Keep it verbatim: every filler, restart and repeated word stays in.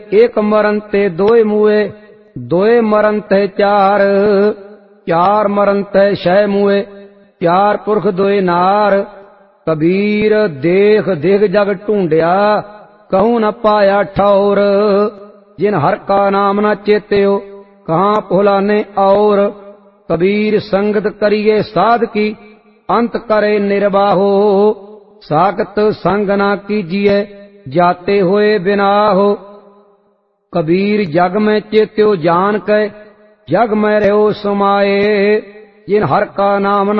एक मरण ते दोए मुए, दोए मरण ते चार, चार मरण ते छह मुए, चार पुरख दोए नार। कबीर देख देख जग ढूंढिया, कहूँ न पाया ठौर। जिन हर का नाम न चेत्यो, कहाँ भुलाने और। कबीर संगत करिए साध की, अंत करे निर्वाहो। सागत संग ना कीजिए, जाते हुए बिनाहो। कबीर जग में चेत्यो जान के, जग में रहो समाये। जिन हर का नाम